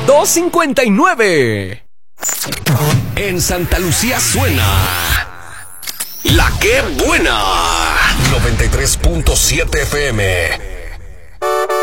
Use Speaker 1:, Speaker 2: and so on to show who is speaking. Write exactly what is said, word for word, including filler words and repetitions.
Speaker 1: dos cincuenta y nueve. En Santa Lucía suena La Que Buena.
Speaker 2: noventa y tres punto siete F M.